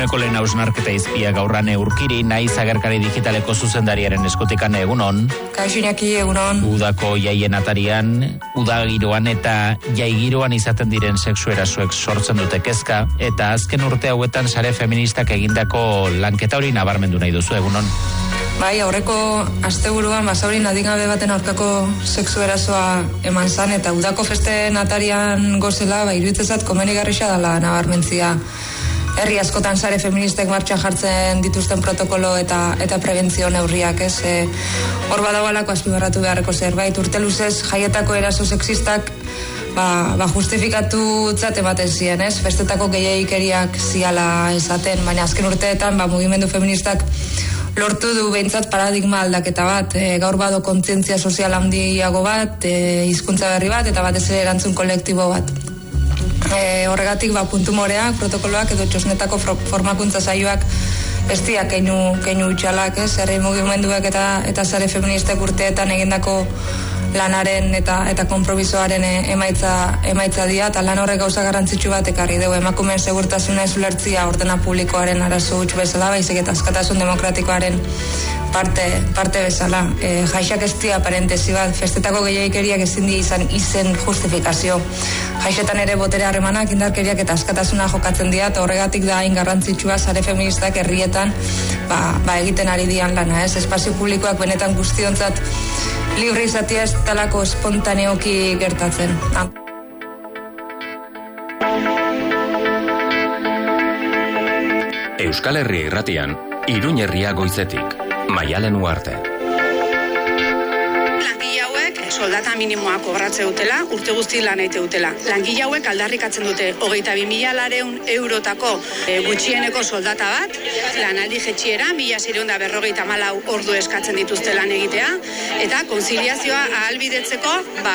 Eguneko lehen hausnarketa izpia gaurrane urkiri, naiz agerkari digitaleko zuzendariaren eskutikane egunon. Kaixo Iñaki, egunon. Udako jaien atarian, udagiroan eta jaigiroan izaten diren sexu erasuek sortzen dute kezka, eta azken urte hauetan sare feministak egindako lanketa hori nabarmendu nahi duzu egunon. Bai, aurreko asteburuan basaurin adingabe baten aurkako sexu erasoa eman zan, eta udako festen atarian gozela, iruditzezat komenigarrixa dela nabarmentzia. Herri askotan sare feministek martxan jartzen dituzten protokolo eta prebentzio neurriak, ez? Hor badagoalako azpimarratu beharreko zerbait. Urte luzez jaietako eraso sexistak justifikatutzat ematen ziren, ez? Festetako gehiagikeriak ziala esaten, baina azken urteetan mugimendu feministak lortu du behintzat paradigma aldaketa bat, gaur bado kontzientzia sozial handiago bat, hizkuntza berri bat, eta batez ere erantzun kolektibo bat. Horregatik puntu moreak, protokoloak edo txosnetako formakuntza saioak ez dira keinu utxalak, ez? Herri mugimenduak eta sare feministek urteetan egindako lanaren eta konpromisoaren emaitza dira, eta lan horrek gauza garrantzitsu bat ekarri dugu. Emakumeen segurtasuna ez ulertzia ordena publikoaren arazo huts bezala, baizik eta askatasun demokratikoaren parte bezala. Jaixak ez dira parentesi bat, festetako gehiagikeriak ezin di izan izen justifikazio. Jaixetan ere botere harremanak, indarkeriak eta askatasuna jokatzen dira, eta horregatik da hain garrantzitsua sare feministak herrietan egiten ari dian lana, ez? Espazio publikoak benetan guztiontzat libre izatea ez talako espontaneoki gertatzen. Euskal Herria irratian, Iruñ herria goizetik, Maialen Uarte. Langile hauek soldata minimoa kobratze dutela, urte guzti lan eite dutela. Langile hauek aldarrikatzen dute 22.400 eurotako gutxieneko soldata bat, lanaldi jetxiera 1.654 ordu eskatzen dituzte lan egitea, eta konziliazioa ahalbidetzeko,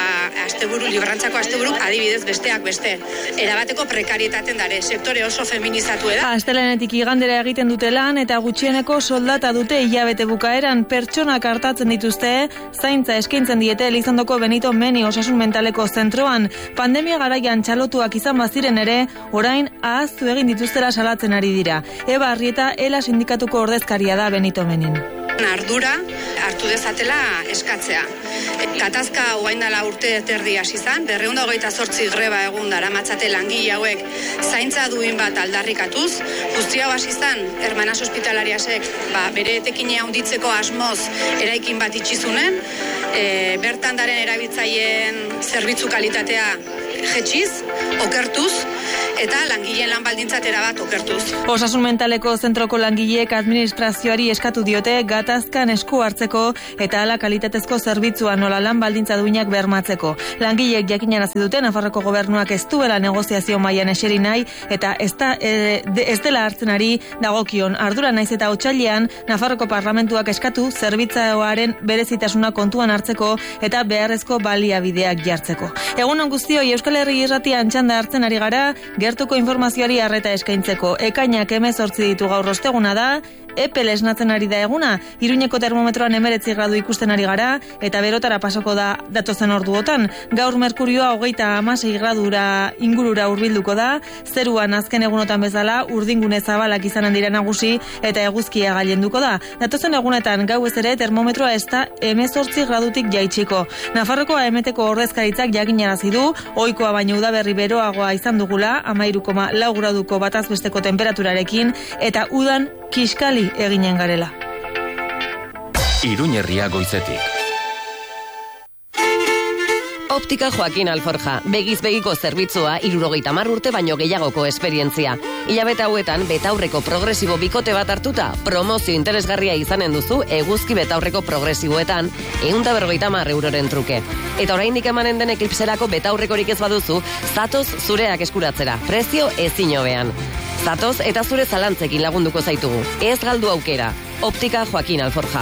librantzako asteburuk adibidez besteak beste. Erabateko prekarietaten dare, sektore oso feminizatu da. Astelehenetik igandera egiten dute lan eta gutxieneko soldata dute hilabete bukaeran pertsonak hartatzen dituzte, zaintza eskaintzen diete Elizondoko Benito Meni osasun mentaleko zentroan. Pandemia garaian txalotuak izan baziren ere, orain ahaztu egin dituztera salatzen ari dira. Eba Arrieta ELA sindikatuko ordezkaria da Benito Menin. Ardura hartu dezatela eskatzea. Gatazka orain dela urte erdi hasi izan, 228 greba egun daramatzate langile hauek zaintza duin bat aldarrikatuz, guzti hau hasi izan Hermanas Hospitalariasek bere etekinea handitzeko asmoz eraikin bat itxizunen, bertan daren erabiltzaileen zerbitzu kalitatea jetxiz, okertuz, eta langileen lan baldintzat erabat okertuz. Osasun mentaleko zentroko langileek administrazioari eskatu diote gatazkan esku hartzeko eta hala kalitatezko zerbitzua nola lan baldintza duinak bermatzeko. Langileek jakinarazi dute Nafarroko gobernuak ez duela negoziazio mailan eseri nahi eta ez dela hartzen ari dagokion ardura naiz eta otsailean Nafarroko parlamentuak eskatu zerbitzuaren berezitasuna kontuan hartzeko eta beharrezko baliabideak jartzeko. Egunon guztioi, Euskal Herria irratian txanda hartzen ari gara, gertuko informazioari arreta eskaintzeko. Ekainak 18 ditu gaur osteguna da, epel esnatzen ari da eguna, Iruñeko termometroan 19 gradu ikusten ari gara, eta berotara pasoko da datozen orduotan. Gaur merkurioa 36 gradura ingurura hurbilduko da, zeruan azken egunotan bezala, urdingune zabalak izanen dira nagusi, eta eguzkia gailenduko da. Datozen egunetan gauez ere termometroa ez da 18 gradutik jaitsiko. Nafarroko AMTko ordezkaritzak jakinarazi du, ohikoa baino udaberri beroagoa izan dugula, 13,4 graduko batazbesteko temperaturarekin, eta udan kiskali eginen garela. Iruñ herria goizetik. Optika Joaquin Alforja, begiz begiko zerbitzua 70 urte baino gehiagoko esperientzia. Hilabete hauetan betaurreko progresibo bikote bat hartuta, promozio interesgarria izanen duzu eguzki betaurreko progresiboetan 150 euroren truke. Eta oraindik emanen den eklipserako betaurrekorik ez baduzu, zatoz zureak eskuratzera, prezio ezin hobean. Zatoz eta zure zalantzekin lagunduko zaitugu. Ez galdu aukera. Optika Joaquin Alforja.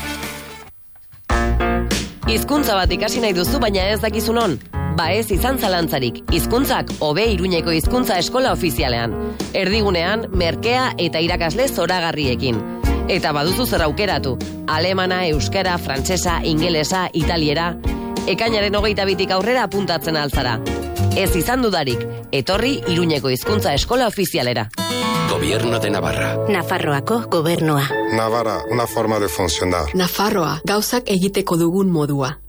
Hizkuntza bat ikasi nahi duzu baina ez dakizu non? Ez izan zalantzarik. Hizkuntzak hobe Iruñeko hizkuntza eskola ofizialean. Erdigunean, merkea eta irakasle zoragarriekin. Eta baduzu zer aukeratu. Alemana, euskara, frantsesa, ingelesa, italiera. Ekainaren 22tik aurrera apuntatzen altzara. Ez izan dudarik, etorri Iruñeko hizkuntza eskola ofizialera. Gobierno de Navarra. Nafarroako gobernua. Navarra, una forma de funcionar. Nafarroa, gauzak egiteko dugun modua.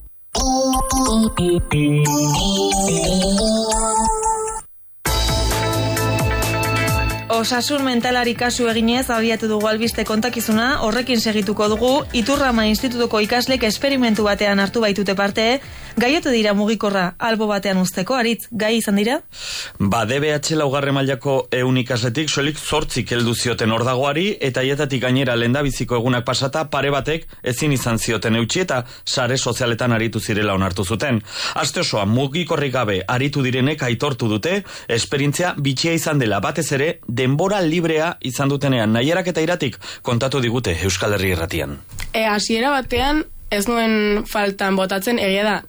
Osasun mentalari kasu eginez abiatu dugu albiste kontakizuna, horrekin segituko dugu, Iturrama Institutuko ikaslek esperimentu batean hartu baitute parte, gaiote dira mugikorra albo batean uzteko, Aritz, gai izan dira? DBH laugarren mailako 100 ikasletik soilik 8 heldu zioten ordagoari, eta haietatik gainera lehendabiziko egunak pasata pare batek ezin izan zioten eutsi eta sare sozialetan aritu zirela onartu zuten. Aste osoa mugikorrik gabe aritu direnek aitortu dute, esperientzia bitxia izan dela, batez ere denbora librea izan dutenean. Nahierak eta Iratik kontatu digute Euskal Herri Irratian. Hasiera batean ez nuen faltan botatzen, egia da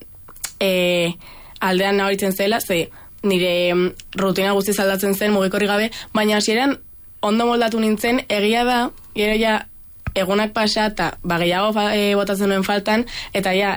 aldean nabaritzen zela, ze nire rutina guztiz aldatzen zen mugikorri gabe, baina hasieran ondo moldatu nintzen, egia da, gero ja egunak pasa eta gehiago botatzen nuen faltan, eta ja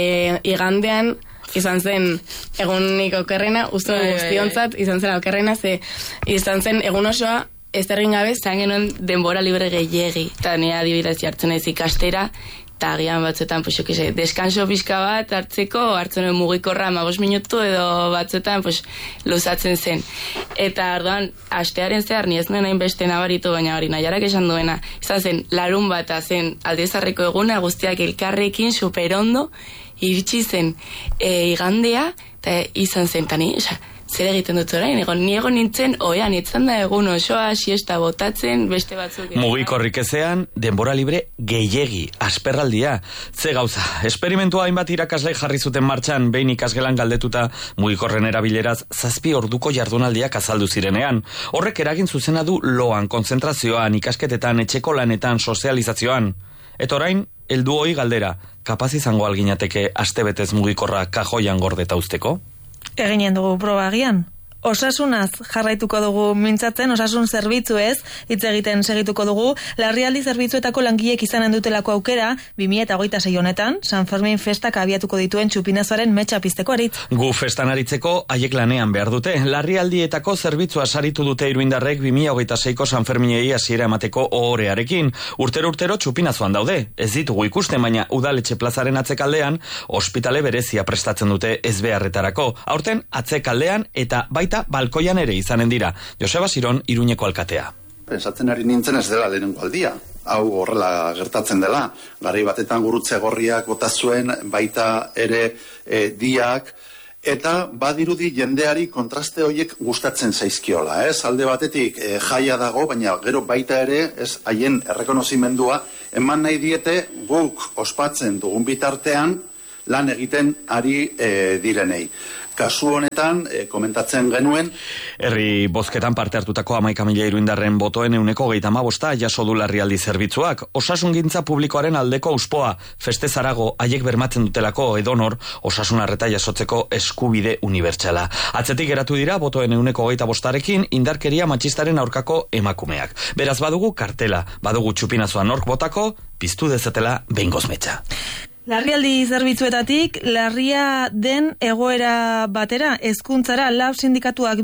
igandean izan zen egunik okerrena, uste guztiontzat izan zela okerrena, ze izan zen egun osoa ez egin gabe, zan genuen denbora libre gehiegi, eta nire adibidez jartzen ez ikastera, eta agian batzuetan, deskanso pixka bat hartzen nuen mugikorra 15 minutu edo batzuetan luzatzen zen. Eta orduan, astearen zehar ni ez nuen hainbeste nabaritu, baina hori Naiarak esan duena, izan zen larun bata zen Aldezarreko eguna, guztiak elkarrekin superondo, iritsi zen igandea, eta izan zen, tani, zer egiten dut orain, ni egon nintzen, oean, itzan da egun osoa, siesta botatzen, beste batzuk. Mugikorrik ezean, denbora libre gehiegi, asperraldia. Ze gauza, esperimentua hainbat irakaslei jarri zuten martxan, behin ikasgelan galdetuta mugikorren erabileraz 7 orduko jardunaldiak azaldu zirenean. Horrek eragin zuzena du loan, konzentrazioan, ikasketetan, etxeko lanetan, sozializazioan. Eta orain, heldu hoi galdera, kapaz izango alginateke astebetez mugikorra kajoian gordeta uzteko? Eginen dugu proba agian. Osasunaz jarraituko dugu mintzatzen, osasun zerbitzuez hitz egiten segituko dugu. Larrialdi zerbitzuetako langileek izanen dutelako aukera 2026 honetan San Fermin festak abiatuko dituen txupinazoaren metxa pizteko, Aritz. Gu festan aritzeko haiek lanean behar dute. Larrialdietako zerbitzua saritu dute iruindarrek 2026ko San Ferminei hasiera emateko ohorearekin. Urtero txupinazoan daude. Ez ditugu ikusten, baina udaletxe plazaren atzekaldean ospitale berezia prestatzen dute ezbeharretarako. Aurten atzekaldean eta baita balkoian ere izanen dira. Joseba Siron, Iruñeko alkatea. Pensatzen ari nintzen ez dela lehenengo aldia. Hau horrela gertatzen dela. Garai batetan gurutze gorriak bota zuen, baita ere diak, eta badirudi jendeari kontraste horiek gustatzen zaizkiola. Alde batetik jaia dago, baina gero baita ere haien errekonozimendua eman nahi diete guk ospatzen dugun bitartean lan egiten ari direnei. Kasu honetan, komentatzen genuen... Herri bozketan parte hartutako 11.000 iruindarren botoen 35% jaso du larrialdi zerbitzuak. Osasungintza publikoaren aldeko auspoa, festezarago haiek bermatzen dutelako edonor osasun arreta jasotzeko eskubide unibertsala. Atzetik geratu dira botoen 25%rekin indarkeria matxistaren aurkako emakumeak. Beraz badugu kartela, badugu txupinazoa nork botako, piztu dezatela behingoz metxa. Larrialdi zerbitzuetatik, larria den egoera batera, hezkuntzara LAB sindikatuak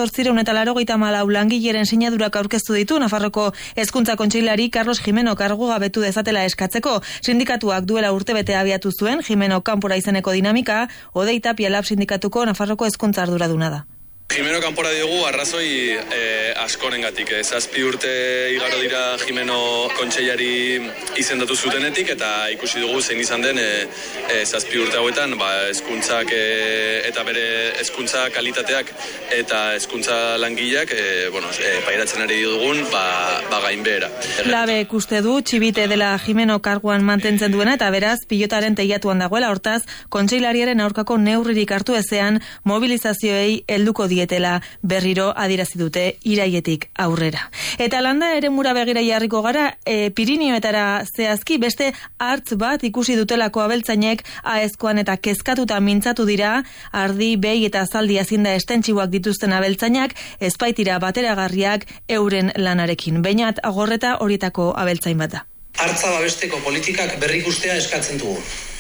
1884 langileren sinadurak aurkeztu ditu Nafarroko Hezkuntza Kontseilari Carlos Jimeno kargu gabetu dezatela eskatzeko. Sindikatuak duela urtebete abiatu zuen, Jimeno kanpora izeneko dinamika, Odei Tapia LAB sindikatuko Nafarroko hezkuntza arduraduna da. Jimeno kanpora diogu arrazoi askorengatik. 7 urte igaro dira Jimeno kontseilari izendatu zutenetik eta ikusi dugu zein izan den 7 urte hauetan hezkuntzak eta bere hezkuntza kalitateak eta hezkuntza langileak pairatzen ari dugun gainbehera. Labek uste du txibite dela Jimeno karguan mantentzen duena eta beraz pilotaren teilatuan dagoela, hortaz kontseilariaren aurkako neurririk hartu ezean mobilizazioei helduko dietela berriro adierazi dute iraietik aurrera. Eta landa eremura begira jarriko gara, Pirinioetara zehazki beste hartz bat ikusi dutelako abeltzainek aezkoan eta kezkatuta mintzatu dira, ardi, behi eta zaldi azinda estentxiboak dituzten abeltzainak ezpaitira bateragarriak euren lanarekin. Beinat agorreta horietako abeltzain bat da. Hartza babesteko politikak berrikustea eskatzen dugu.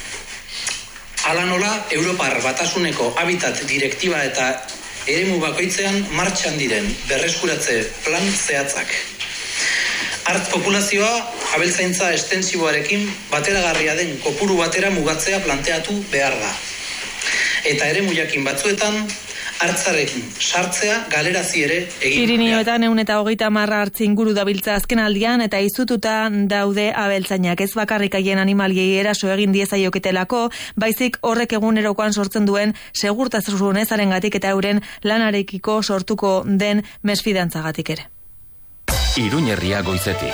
Hala nola, Europar Batasuneko Habitat Direktiba eta eremu bakoitzean martxan diren berreskuratze plan zehatzak. Artz populazioa abeltzaintza estensiboarekin bateragarria den kopuru batera mugatzea planteatu behar da. Eta eremujakin batzuetan, hartzarekin sartzea galerazi ere egin. Pirinioetan 130 hartz inguru dabiltza azken aldian eta izututa daude abeltzainak. Ez bakarrik haien animaliei eraso egin diezaioketelako, baizik horrek egunerokoan sortzen duen segurtasun ezarengatik eta euren lanarekiko sortuko den mesfidantzagatik ere. Iruñerria goizetik.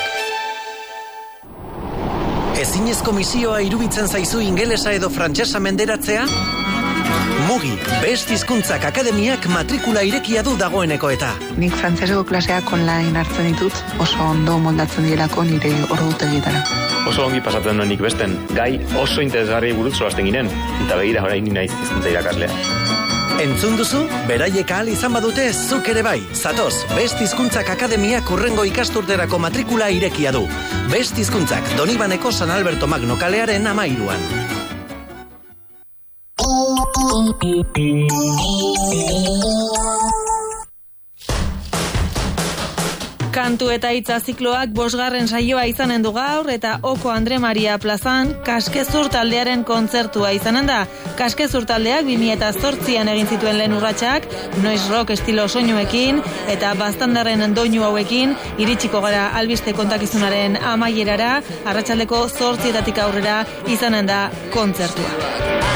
Ezinezko misioa iruditzen zaizu ingelesa edo frantsesa menderatzea? Mugi, Best Hizkuntzak Akademiak matrikula irekia du dagoeneko eta. Nik frantseseko klaseak online hartzen ditut, oso ondo moldatzen direlako nire ordutegietara. Oso ongi pasatzen nuen nik besten, gai oso interesgarri buruz solasten ginen, eta begira orain ni naiz hizkuntza irakaslea. Entzun duzu, beraiek ahal izan badute zuk ere bai. Zatoz, Best Hizkuntzak Akademiak hurrengo ikasturterako matrikula irekia du. Best Hizkuntzak Donibaneko San Alberto Magno kalearen 13an. Kantu eta hitza zikloak 5. saioa izanen du gaur eta Oko Andre Maria plazan Kaskezur taldearen kontzertua izanen da. Kaskezur taldeak 2008an egin zituen lehen urratsak, noise rock estilo soinuekin eta baztandarren doinu hauekin iritsiko gara albiste kontakizunaren amaierara, arratsaldeko 8 aurrera izanen da kontzertua.